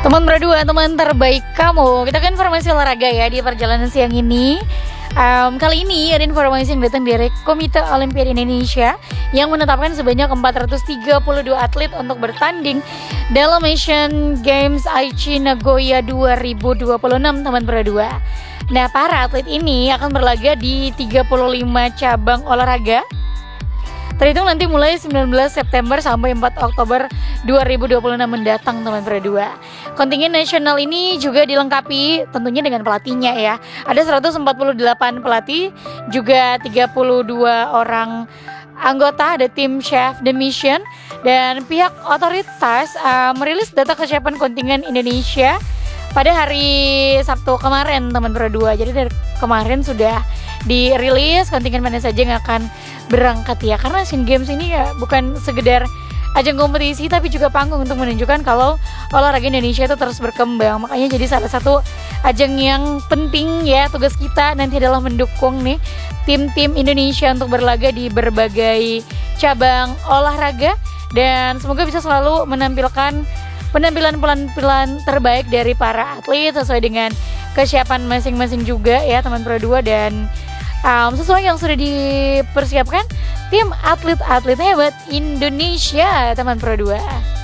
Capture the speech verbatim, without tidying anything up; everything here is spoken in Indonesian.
Teman berdua, teman terbaik kamu. Kita kan informasi olahraga ya di perjalanan siang ini. Um, kali ini ada informasi yang datang dari Komite Olimpiade Indonesia yang menetapkan sebanyak empat ratus tiga puluh dua atlet untuk bertanding dalam Asian Games Aichi Nagoya dua ribu dua puluh enam, teman berdua. Nah, para atlet ini akan berlaga di tiga puluh lima cabang olahraga. Terhitung nanti mulai sembilan belas September sampai empat Oktober dua ribu dua puluh enam mendatang, teman berdua. Kontingen nasional ini juga dilengkapi tentunya dengan pelatihnya ya. Ada seratus empat puluh delapan pelatih, juga tiga puluh dua orang anggota, ada tim chef the mission, dan pihak otoritas uh, merilis data kesiapan kontingen Indonesia pada hari Sabtu kemarin, teman berdua. Jadi dari kemarin sudah dirilis kontingen mana saja yang akan berangkat ya, karena Asian Games ini ya bukan sekedar ajang kompetisi tapi juga panggung untuk menunjukkan kalau olahraga Indonesia itu terus berkembang. Makanya jadi salah satu ajang yang penting ya, tugas kita nanti adalah mendukung nih tim-tim Indonesia untuk berlaga di berbagai cabang olahraga, dan semoga bisa selalu menampilkan penampilan-penampilan terbaik dari para atlet sesuai dengan kesiapan masing-masing juga ya, teman berdua. Dan um, sesuai yang sudah dipersiapkan tim atlet-atlet hebat Indonesia, teman berdua.